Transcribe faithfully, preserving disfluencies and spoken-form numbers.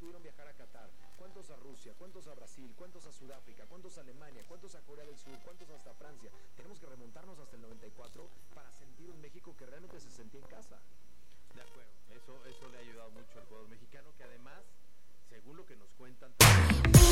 pudieron viajar a Qatar? ¿Cuántos a Rusia? ¿Cuántos a Brasil? ¿Cuántos a Sudáfrica? ¿Cuántos a Alemania? ¿Cuántos a Corea del Sur? ¿Cuántos hasta Francia? Tenemos que remontarnos hasta el noventa y cuatro para sentir un México que realmente se sentía en casa. De acuerdo, eso, eso le ha ayudado mucho al jugador mexicano, que además, según lo que nos cuentan...